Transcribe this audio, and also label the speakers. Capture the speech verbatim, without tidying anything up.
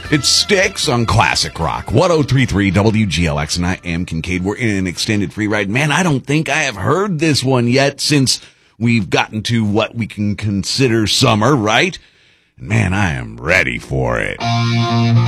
Speaker 1: It Sticks on Classic Rock, one oh three point three W G L X, and I am Kincaid. We're in an extended free ride. Man, I don't think I have heard this one yet since we've gotten to what we can consider summer, right? Man, I am ready for it.